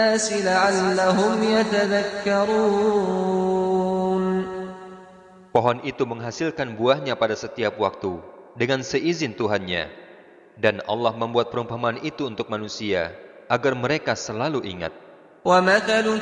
لعلهم يتذكرون. Pohon itu menghasilkan buahnya pada setiap waktu dengan seizin Tuhannya, dan Allah membuat perumpamaan itu untuk manusia agar mereka selalu ingat. ومثل